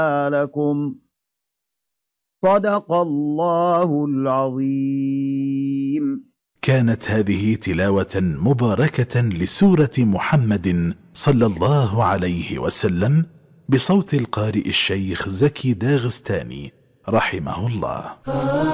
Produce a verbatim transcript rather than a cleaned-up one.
لكم صدق الله العظيم. كانت هذه تلاوة مباركة لسورة محمد صلى الله عليه وسلم بصوت القارئ الشيخ زكي داغستاني رحمه الله.